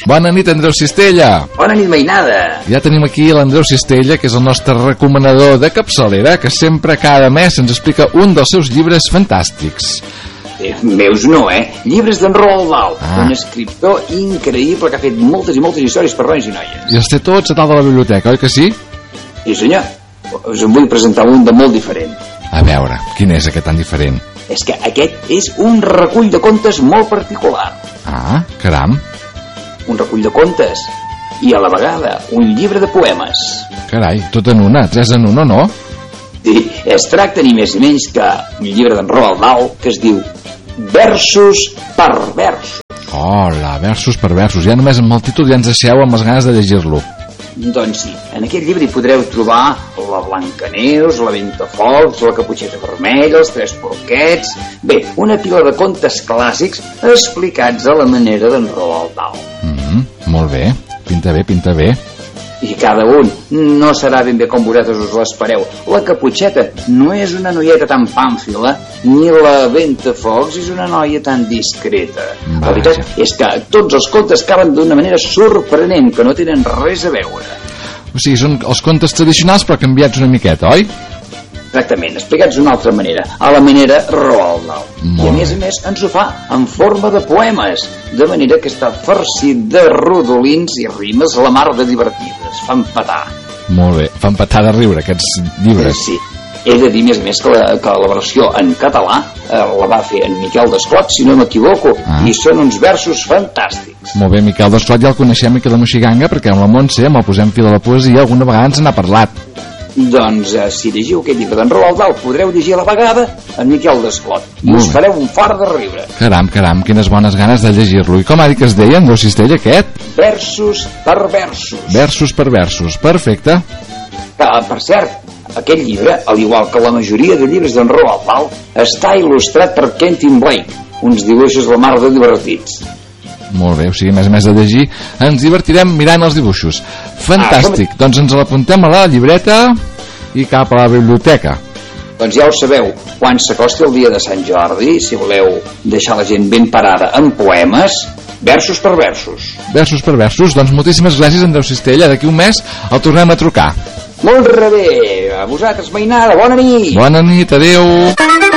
Bona nit, Andreu Cistella. Bona nit, mainada. Ja tenim aquí l'Andreu Cistella, que és el nostre recomanador de capçalera, que sempre cada mes ens explica un dels seus llibres fantàstics. Meus no, Llibres d'en Roald Dahl, un escriptor increïble que ha fet moltes i moltes històries per nois i noies. I els té tots a dalt de la biblioteca, oi que sí? Sí, senyor. Us en vull presentar un de molt diferent. A veure, quin és aquest tan diferent? És que aquest és un recull de contes molt particular. Ah, caram. Un recull de contes i a la vegada un llibre de poemes. Carai, tot en una, 3 en 1, no? Sí, es tracta ni més ni menys que un llibre d'en Roald Dahl que es diu Versos per versos. Hola, versos per versos. Ja només amb el títol ja ens deixeu amb les ganes de llegir-lo. Doncs sí, en aquest llibre hi podreu trobar la Blancaneus, la Ventafocs, la Caputxeta Vermella, els Tres Porquets... Bé, una pila de contes clàssics explicats a la manera d'en Roald Dahl. Molt bé, pinta bé, pinta bé. I cada un no serà ben bé com vosaltres us l'espereu. La Caputxeta no és una noieta tan pàmfila, ni la Ventafocs és una noia tan discreta. La veritat és que tots els contes acaben d'una manera sorprenent, que no tenen res a veure. O sigui, són els contes tradicionals però canviats una miqueta, oi? Exactament, explicats d'una altra manera, a la manera Roald Dahl. I a més ens ho fa en forma de poemes, de manera que està farcit de rodolins i rimes la mar de divertides. Fan petar. Molt bé, fan petar de riure aquests llibres. Sí, he de dir més que la versió en català la va fer en Miquel Desclot, si no m'equivoco, i són uns versos fantàstics. Molt bé, Miquel Desclot ja el coneixem aquí a la Moixiganga, perquè amb la Montse, amb el Posem Fil a la Poesia, alguna vegada ens n'ha parlat. Doncs si llegiu aquest llibre d'en Roald Dahl podreu llegir a la vegada en Miquel Desclot i us fareu un fart de riure. Caram, quines bones ganes de llegir-lo. I com ha dit que es deia, Andreu Cistella, aquest? Versos per versos. Versos per versos, perfecte. Per cert, aquest llibre, al igual que la majoria de llibres d'en Roald Dahl, està il·lustrat per Quentin Blake, uns dibuixos la mar de divertits. Molt bé, o sigui, a més de llegir, ens divertirem mirant els dibuixos. Fantàstic, doncs ens l'apuntem a la llibreta i cap a la biblioteca. Doncs ja ho sabeu, quan s'acosti el dia de Sant Jordi, si voleu deixar la gent ben parada amb poemes, versos per versos. Versos per versos, doncs moltíssimes gràcies, Andreu Cistella, d'aquí un mes el tornem a trucar. Molt bé, a vosaltres, mainada, bona nit. Bona nit, adeu.